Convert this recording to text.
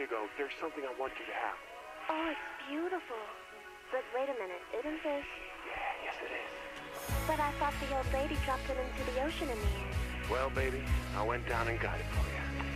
you go. There's something I want you to have. Oh, it's beautiful. But wait a minute, isn't this? Yeah, yes it is. But I thought the old lady dropped it into the ocean in the end. Well, baby, I went down and got it for you.